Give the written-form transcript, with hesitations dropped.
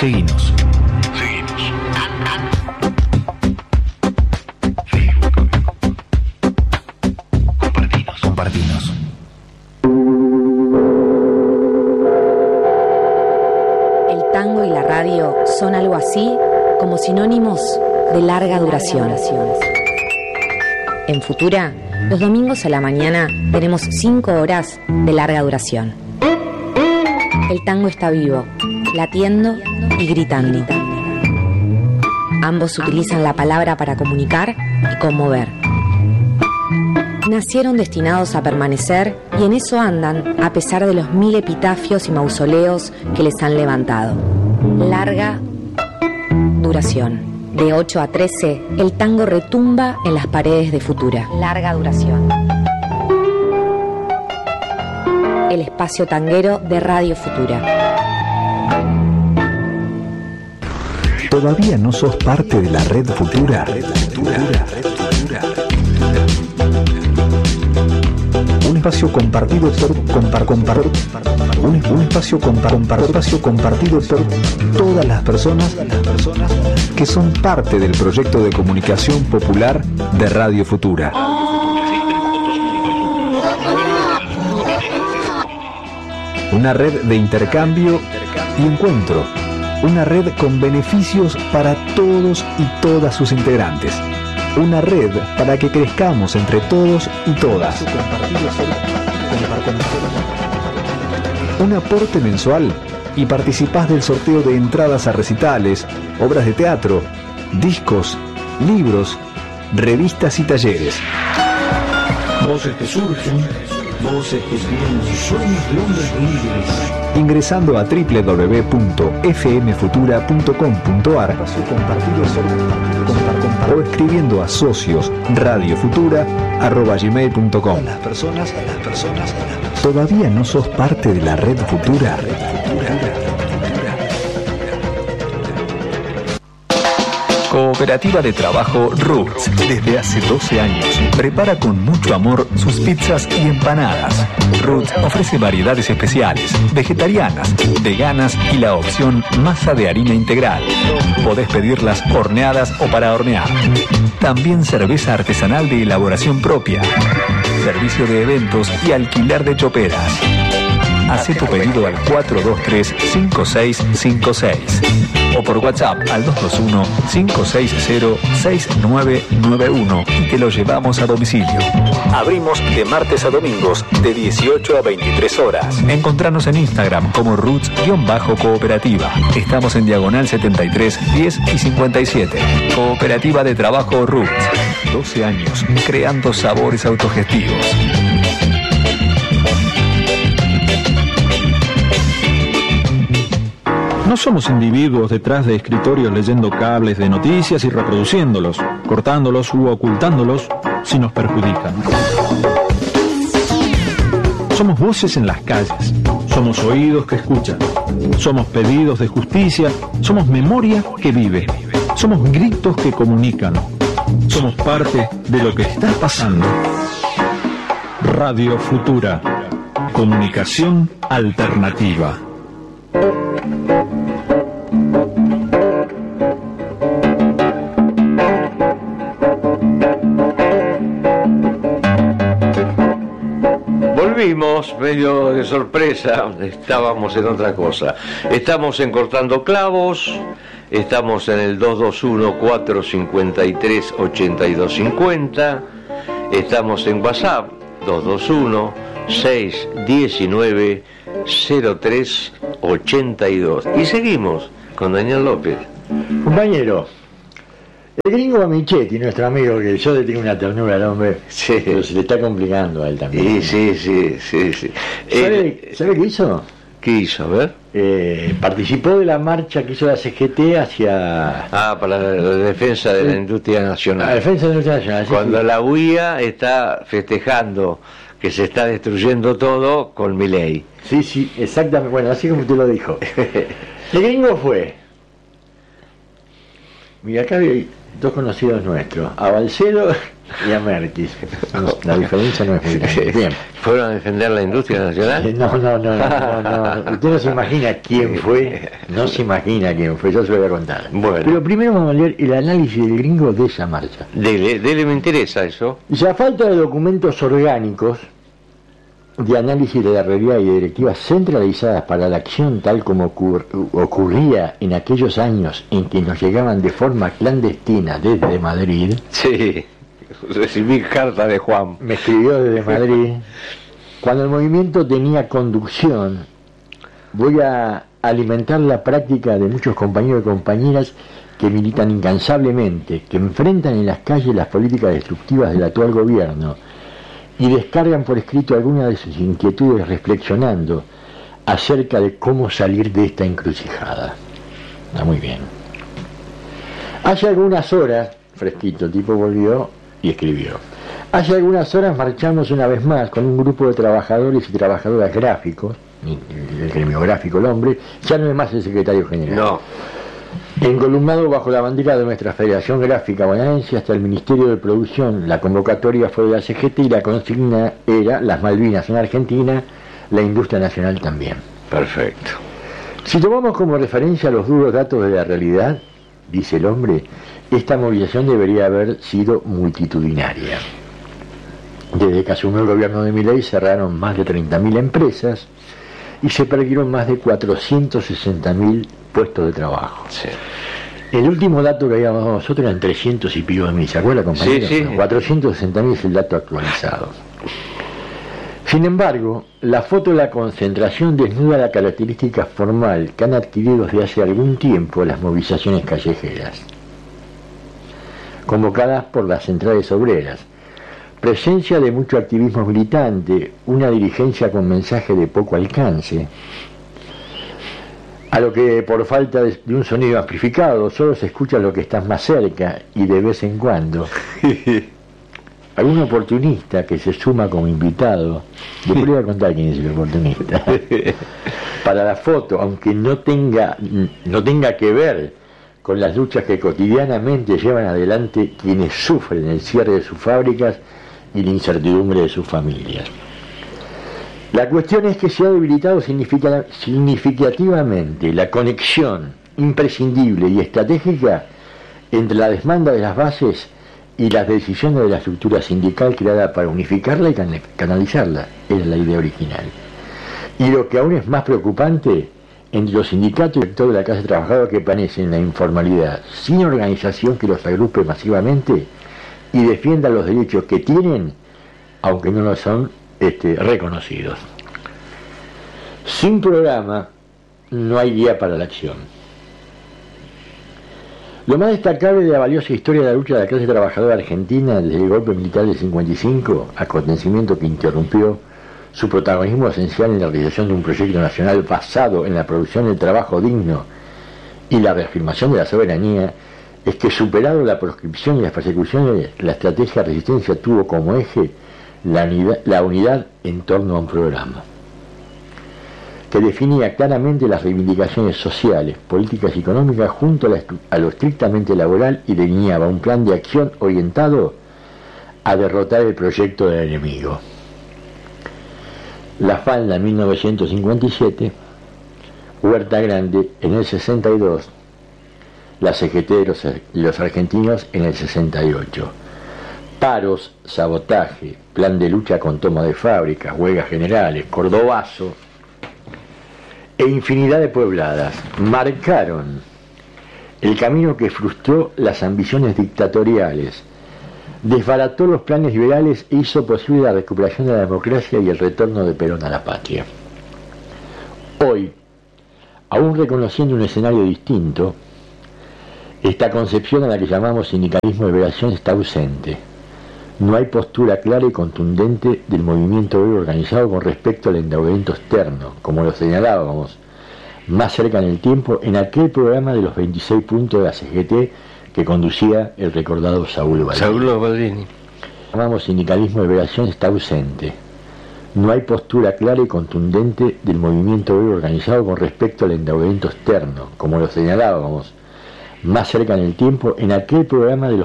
Seguinos. Compartinos. El tango y la radio son algo así como sinónimos de larga duración. En Futura, los domingos a la mañana tenemos 5 horas de larga duración. El tango está vivo, latiendo y gritando. Ambos utilizan la palabra para comunicar y conmover. Nacieron destinados a permanecer y en eso andan a pesar de los 1000 epitafios y mausoleos que les han levantado. Larga duración. De 8 a 13, el tango retumba en las paredes de Futura. Larga duración. El espacio tanguero de Radio Futura. ¿Todavía no sos parte de la red Futura? Un espacio compartido por un espacio compartido por todas las personas que son parte del proyecto de comunicación popular de Radio Futura. Una red de intercambio y encuentro. Una red con beneficios para todos y todas sus integrantes. Una red para que crezcamos entre todos y todas. Un aporte mensual y participás del sorteo de entradas a recitales, obras de teatro, discos, libros, revistas y talleres. Voces que surgen, voces que tienen sueños de hombres libres. Ingresando a www.fmfutura.com.ar o escribiendo a socios@radiofutura@gmail.com. Las personas. ¿Todavía no sos parte de la red Futura? Cooperativa de Trabajo Roots, desde hace 12 años, prepara con mucho amor sus pizzas y empanadas. Roots ofrece variedades especiales, vegetarianas, veganas y la opción masa de harina integral. Podés pedirlas horneadas o para hornear. También cerveza artesanal de elaboración propia. Servicio de eventos y alquiler de choperas. Hacé tu pedido al 423-5656 o por WhatsApp al 221-560-6991 y te lo llevamos a domicilio. Abrimos de martes a domingos de 18 a 23 horas. Encontranos en Instagram como Roots-Cooperativa. Estamos en Diagonal 73, 10 y 57. Cooperativa de Trabajo Roots. 12 años creando sabores autogestivos. No somos individuos detrás de escritorios leyendo cables de noticias y reproduciéndolos, cortándolos u ocultándolos si nos perjudican. Somos voces en las calles, somos oídos que escuchan, somos pedidos de justicia, somos memoria que vive, somos gritos que comunican, somos parte de lo que está pasando. Radio Futura, comunicación alternativa. Volvimos, medio de sorpresa, estábamos en otra cosa. Estamos en Cortando Clavos, estamos en el 221-453-8250, estamos en WhatsApp, 221-619-0382. Y seguimos con Daniel López. Compañero, el gringo Michetti, nuestro amigo, que yo le tengo una ternura al hombre, Sí. pero se le está complicando a él también. Sí. ¿Sabe qué hizo? ¿Qué hizo? A ver. Participó de la marcha que hizo la CGT hacia... Para la defensa de la industria nacional. La defensa de la industria nacional. Sí, Cuando sí. la UIA está festejando que se está destruyendo todo con Milei. Sí, exactamente. Bueno, así como usted lo dijo. El gringo fue... Mira, acá hay dos conocidos nuestros. A Balcedo y a Merkis. La diferencia no es muy grande. Bien. ¿Fueron a defender la industria nacional? No. Usted no se imagina quién fue, yo se lo voy a contar. Bueno. Pero primero vamos a leer el análisis del gringo de esa marcha. Dele, me interesa eso. Y a falta de documentos orgánicos de análisis de la realidad y de directivas centralizadas para la acción tal como ocurría en aquellos años en que nos llegaban de forma clandestina desde Madrid. Sí, recibí carta de Juan. Me escribió desde Madrid. Cuando el movimiento tenía conducción, voy a alimentar la práctica de muchos compañeros y compañeras que militan incansablemente, que enfrentan en las calles las políticas destructivas del actual gobierno y descargan por escrito algunas de sus inquietudes reflexionando acerca de cómo salir de esta encrucijada. Está muy bien. Hace algunas horas, fresquito, el tipo volvió y escribió. Hace algunas horas marchamos una vez más con un grupo de trabajadores y trabajadoras gráficos, el gremio gráfico, el hombre, ya no es más el secretario general. No. Encolumnado bajo la bandera de nuestra Federación Gráfica Bonaerense hasta el Ministerio de Producción. La convocatoria fue de la CGT y la consigna era las Malvinas en Argentina, la industria nacional también. Perfecto. Si tomamos como referencia los duros datos de la realidad, dice el hombre, esta movilización debería haber sido multitudinaria. Desde que asumió el gobierno de Milei cerraron más de 30.000 empresas y se perdieron más de 460.000 puestos de trabajo. Sí. El último dato que habíamos dado nosotros eran 300 y pico de mil, ¿se acuerda, compañero? Sí. 460.000 es el dato actualizado. Sin embargo, la foto de la concentración desnuda la característica formal que han adquirido desde hace algún tiempo las movilizaciones callejeras, convocadas por las centrales obreras. Presencia de mucho activismo militante, una dirigencia con mensaje de poco alcance, a lo que por falta de un sonido amplificado solo se escucha lo que está más cerca y de vez en cuando algún oportunista que se suma como invitado. Después le voy a contar quién es el oportunista para la foto, aunque no tenga que ver con las luchas que cotidianamente llevan adelante quienes sufren el cierre de sus fábricas y la incertidumbre de sus familias. La cuestión es que se ha debilitado significativamente la conexión imprescindible y estratégica entre la demanda de las bases y las decisiones de la estructura sindical creada para unificarla y canalizarla. Era la idea original. Y lo que aún es más preocupante, entre los sindicatos y el sector de la clase trabajadora que permanecen en la informalidad, sin organización que los agrupe masivamente y defienda los derechos que tienen, aunque no lo son reconocidos. Sin programa no hay guía para la acción. Lo más destacable de la valiosa historia de la lucha de la clase trabajadora argentina desde el golpe militar del 55, acontecimiento que interrumpió su protagonismo esencial en la realización de un proyecto nacional basado en la producción del trabajo digno y la reafirmación de la soberanía, es que, superado la proscripción y las persecuciones, la estrategia de resistencia tuvo como eje la unidad en torno a un programa que definía claramente las reivindicaciones sociales, políticas y económicas junto a lo estrictamente laboral y delineaba un plan de acción orientado a derrotar el proyecto del enemigo. La Falda en 1957, Huerta Grande en el 62, la CGT de los argentinos en el 68. Paros, sabotaje, plan de lucha con toma de fábricas, huelgas generales, cordobazo e infinidad de puebladas marcaron el camino que frustró las ambiciones dictatoriales, desbarató los planes liberales e hizo posible la recuperación de la democracia y el retorno de Perón a la patria. Hoy, aún reconociendo un escenario distinto, esta concepción a la que llamamos sindicalismo de liberación está ausente. No hay postura clara y contundente del movimiento obrero organizado con respecto al endeudamiento externo, como lo señalábamos más cerca en el tiempo en aquel programa de los 26 puntos de la CGT que conducía el recordado Saúl Baldini. Llamamos sindicalismo de liberación está ausente. No hay postura clara y contundente del movimiento obrero organizado con respecto al endeudamiento externo, como lo señalábamos más cerca en el tiempo en aquel programa de los